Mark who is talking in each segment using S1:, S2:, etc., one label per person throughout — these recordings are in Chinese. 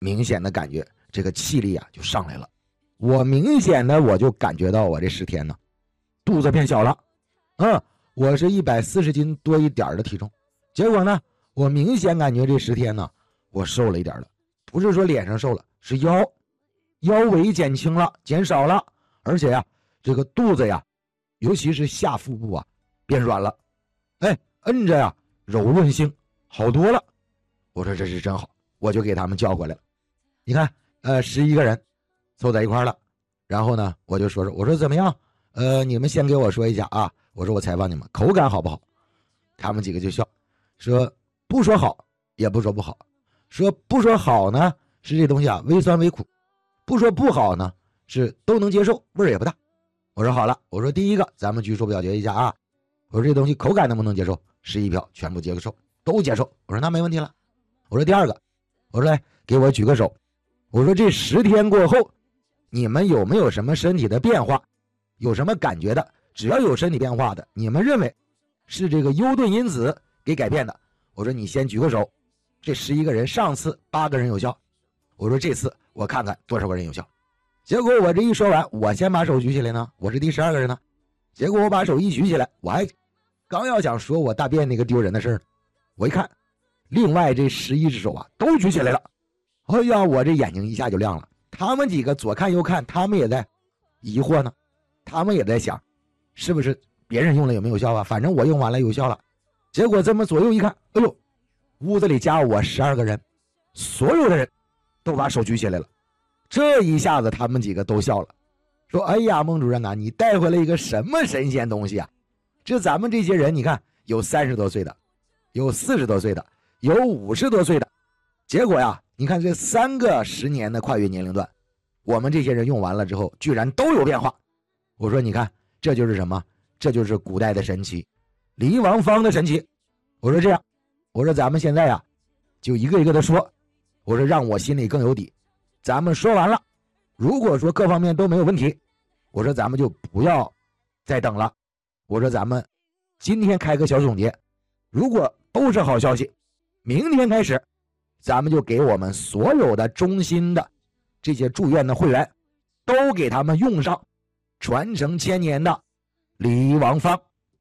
S1: 明显的感觉这个气力啊就上来了。我明显的我就感觉到我这10天呢，肚子变小了。我是140斤多一点的体重，结果呢，我明显感觉这10天呢，我瘦了一点了。不是说脸上瘦了，是腰围减轻了，减少了，而且呀，这个肚子呀，尤其是下腹部啊，变软了。摁着呀，柔韧性好多了。我说这是真好，我就给他们叫过来了。你看，11个人凑在一块了，然后呢，我就说，我说怎么样？你们先给我说一下啊。我说我采访你们口感好不好？他们几个就笑，说不说好也不说不好，说不说好呢是这东西啊微酸微苦，不说不好呢是都能接受，味儿也不大。我说好了，我说第一个咱们举手表决一下啊。我说这东西口感能不能接受？11票全部接受，都接受。我说那没问题了。我说第二个，我说来给我举个手。我说这10天过后，你们有没有什么身体的变化？有什么感觉的？只要有身体变化的，你们认为是这个优顿因子给改变的，我说你先举个手。这11个人，上次8个人有效，我说这次我看看多少个人有效。结果我这一说完，我先把手举起来呢，我是第12个人呢。结果我把手一举起来，我还刚要想说我大便那个丢人的事儿，我一看，另外这11只手啊都举起来了。哎呀，我这眼睛一下就亮了。他们几个左看右看，他们也在疑惑呢，他们也在想，是不是别人用了有没有效啊？反正我用完了有效了。结果这么左右一看，哎呦，屋子里加我12个人，所有的人都把手举起来了。这一下子他们几个都笑了，说哎呀，孟主任啊，你带回来一个什么神仙东西啊？这咱们这些人你看，有30多岁的，有40多岁的，有50多岁的，结果呀，你看这3个10年的跨越年龄段，我们这些人用完了之后居然都有变化。我说你看，这就是什么？这就是古代的神奇，黎王方的神奇。我说这样，我说咱们现在呀，就一个一个的说，我说让我心里更有底。咱们说完了，如果说各方面都没有问题，我说咱们就不要再等了。我说咱们今天开个小总结，如果都是好消息，明天开始咱们就给我们所有的中心的这些住院的会员都给他们用上传承1000年的黎王方。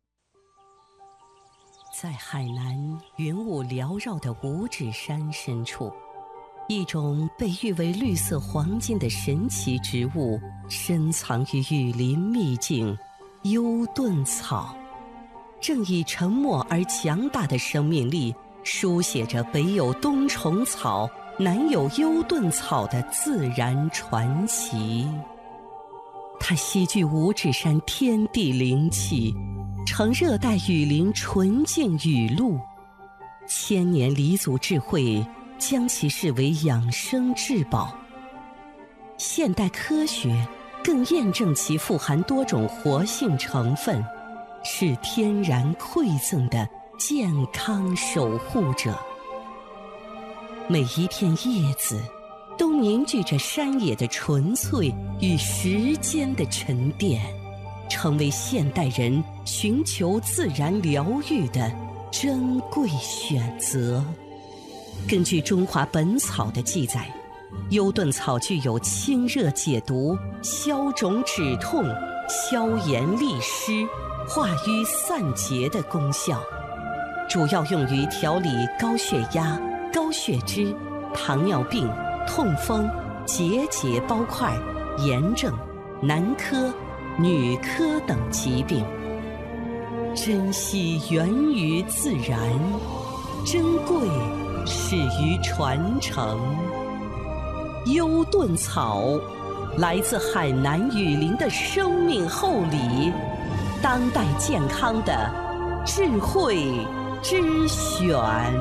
S2: 在海南云雾缭绕的五指山深处，一种被誉为绿色黄金的神奇植物深藏于雨林秘境幽顿草，正以沉默而强大的生命力书写着北有冬虫草，南有幽顿草的自然传奇。它吸聚五指山天地灵气，呈热带雨林纯净雨露，1000年黎族智慧将其视为养生至宝。现代科学更验证其富含多种活性成分，是天然馈赠的健康守护者。每一片叶子都凝聚着山野的纯粹与时间的沉淀，成为现代人寻求自然疗愈的珍贵选择。根据《中华本草》的记载，幽顿草具有清热解毒、消肿止痛、消炎利湿、化瘀散结的功效，主要用于调理高血压、高血脂、糖尿病、痛风、结节包块、炎症、男科、女科等疾病。珍惜源于自然，珍贵始于传承。幽顿草来自海南雨林的生命厚礼，当代健康的智慧之选。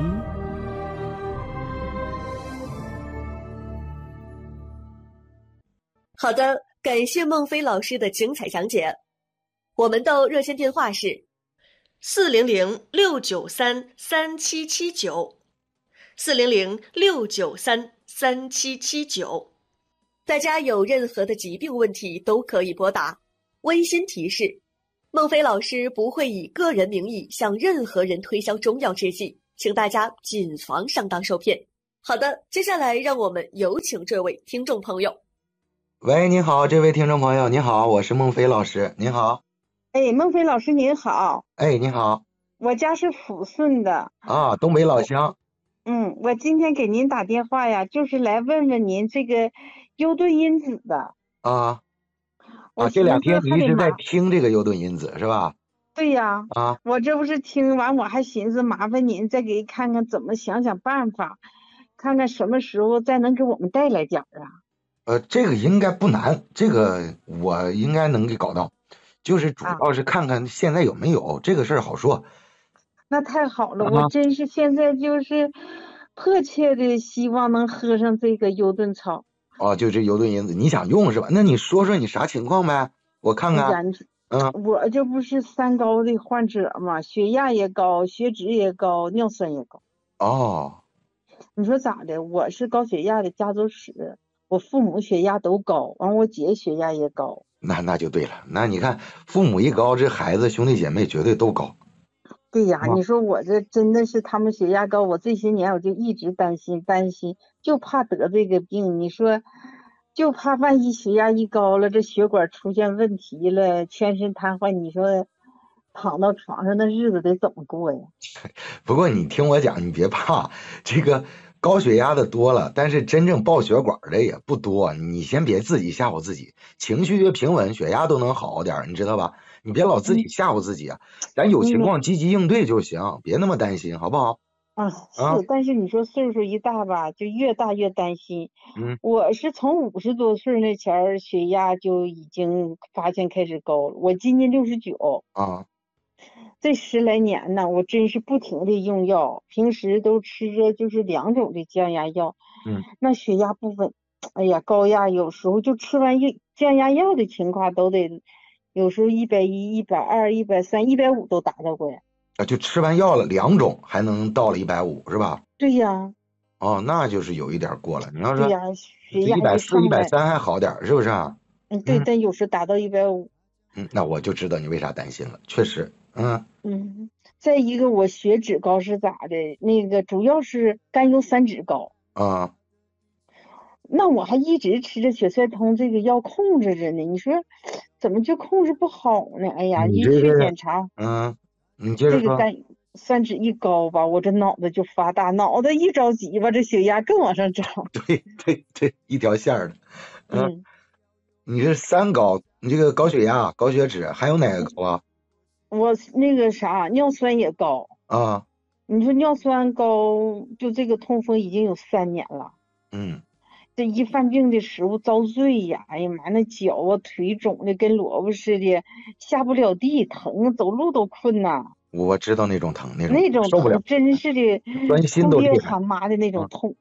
S3: 好的，感谢孟非老师的精彩讲解。我们的热线电话是400-693-3779，400-693-3779。大家有任何的疾病问题都可以拨打。温馨提示：孟非老师不会以个人名义向任何人推销中药制剂，请大家谨防上当受骗。 好的，接下来让我们有请这位听众朋友。
S1: 喂，你好，这位听众朋友，你好，我是孟非老师，你好。
S4: 哎，孟非老师您好，
S1: 哎，你好。
S4: 我家是抚顺的。
S1: 啊，东北老乡。
S4: 我今天给您打电话呀，就是来问问您这个优盾因子的。
S1: 啊
S4: 我
S1: 这2天你一直在
S4: 寻思还得
S1: 听这个优盾因子是吧？
S4: 对呀，
S1: 啊，
S4: 我这不是听完，我还寻思麻烦您再给看看怎么想办法，看看什么时候再能给我们带来点儿啊。
S1: 这个应该不难，这个我应该能给搞到，就是主要是看看现在有没有，这个事儿好说。
S4: 那太好了，我真是现在就是迫切的希望能喝上这个优盾草。
S1: 哦，就这优盾因子你想用是吧？那你说说你啥情况呗，我看看。
S4: 我这不是三高的患者嘛，血压也高，血脂也高，尿酸也高。
S1: 哦，
S4: 你说咋的？我是高血压的家族史，我父母血压都高，完我姐血压也高。
S1: 那就对了，那你看父母一高，这孩子兄弟姐妹绝对都高。
S4: 对呀，你说我这真的是他们血压高，我这些年我就一直担心，就怕得这个病。你说，就怕万一血压一高了，这血管出现问题了，全身瘫痪，你说躺到床上那日子得怎么过呀？
S1: 不过你听我讲，你别怕，这个高血压的多了，但是真正爆血管的也不多。你先别自己吓唬自己，情绪越平稳，血压都能好点，你知道吧？你别老自己吓唬自己啊，咱有情况积极应对就行，别那么担心，好不好？
S4: 是，但是你说岁数一大吧，就越大越担心。我是从50多岁那前儿血压就已经发现开始高了，我今年69
S1: 啊。
S4: 这10来年呢，我真是不停的用药，平时都吃着就是2种的降压药。那血压不稳，哎呀，高压有时候就吃完降压药的情况都得，有时候110、120、130、150都达到过呀。
S1: 就吃完药了2种还能到了150是吧？
S4: 对呀。
S1: 哦，那就是有一点过了。你要说
S4: 对呀，血压
S1: 140、130还好点，是不是啊？
S4: 对，但有时达到150。
S1: 那我就知道你为啥担心了，确实。
S4: 再一个我血脂高是咋的？那个主要是甘油三酯高。那我还一直吃着血栓通这个药控制着呢，你说怎么就控制不好呢？哎呀，一去检查，
S1: 你接着说。
S4: 这个甘三酯一高吧，我这脑子就发大，脑子一着急吧，这血压更往上涨。
S1: 对，一条线的。你这3高，你这个高血压、高血脂，还有哪个高啊？
S4: 我那个啥，尿酸也高。你说尿酸高，就这个痛风已经有3年了。这一犯病的时候遭罪呀！哎呀妈，那脚啊腿肿的跟萝卜似的，下不了地，疼，走路都困呐。
S1: 我知道那种疼，那
S4: 种
S1: 受不了，
S4: 真是的，
S1: 钻心都厉害，
S4: 他妈的那种痛。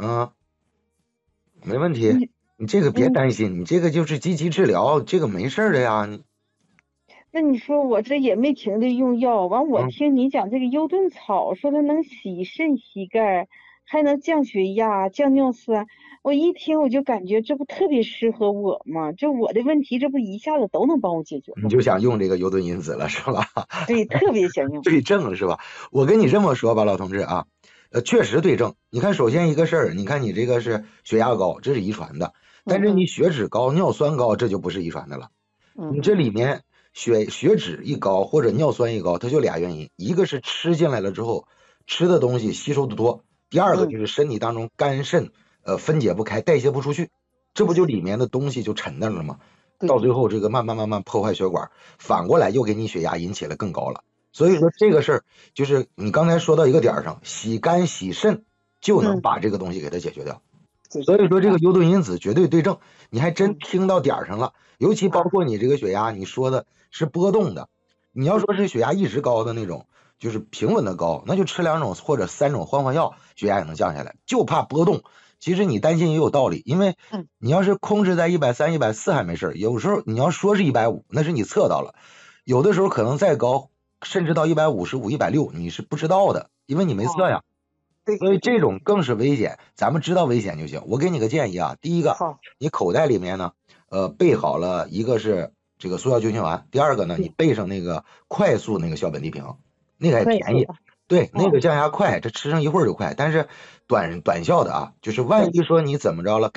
S1: 没问题，你这个别担心，你这个就是积极治疗，这个没事的呀。
S4: 那你说我这也没停的用药，完我听你讲这个优盾草，说它能洗肾洗钙，还能降血压、降尿酸。我一听我就感觉这不特别适合我吗？就我的问题，这不一下子都能帮我解决。
S1: 你就想用这个优盾因子了是吧？
S4: 对，特别想用。
S1: 对症是吧？我跟你这么说吧，老同志啊，确实对症。你看，首先一个事儿，你看你这个是血压高，这是遗传的，但是你血脂高、尿酸高，这就不是遗传的了。你这里面血脂一高或者尿酸一高，它就俩原因，一个是吃进来了之后吃的东西吸收的多，第二个就是身体当中肝肾分解不开，代谢不出去，这不就里面的东西就沉那了吗？到最后这个慢慢破坏血管，反过来又给你血压引起了更高了。所以说这个事儿就是你刚才说到一个点上，洗肝洗肾就能把这个东西给它解决掉。所以说这个优盾因子绝对对症，你还真听到点上了。尤其包括你这个血压，你说的是波动的，你要说是血压一直高的那种，就是平稳的高，那就吃2种或者3种换药，血压也能降下来。就怕波动，其实你担心也有道理，因为你要是控制在130、140还没事，有时候你要说是150，那是你测到了，有的时候可能再高，甚至到155、160，你是不知道的，因为你没测呀。所以这种更是危险，咱们知道危险就行。我给你个建议啊，第一个，你口袋里面呢，备好了一个是这个速效救心丸，第二个呢，你备上那个快速那个硝苯地平，那个还便宜， 对，那个降压快，这吃上一会儿就快，但是短效的啊，就是万一说你怎么着了，